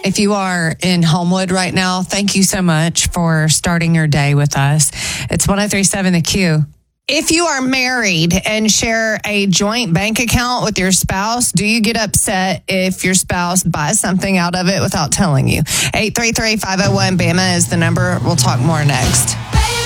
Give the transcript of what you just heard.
If you are in Homewood right now, thank you so much for starting your day with us. It's 103.7 The Q. If you are married and share a joint bank account with your spouse, do you get upset if your spouse buys something out of it without telling you? 833-501-BAMA is the number. We'll talk more next.